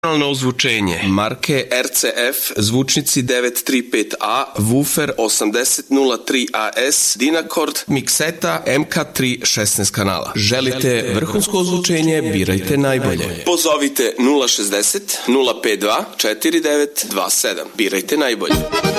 Ozvučenje marke RCF, zvučnici 935A, woofer 8003 AS, Dynacord, Mixeta MK3 16 kanala. Želite vrhunsko ozvučenje, birajte najbolje. Pozovite 060 052 4927. Birajte najbolje.